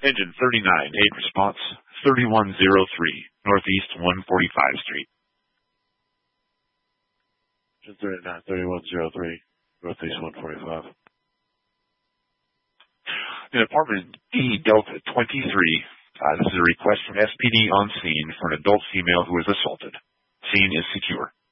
Engine 39, 8 response, 3103, Northeast 145 Street. Engine 39, 3103, Northeast 145. In apartment D Delta 23, this is a request from SPD on scene for an adult female who was assaulted. Scene is secure.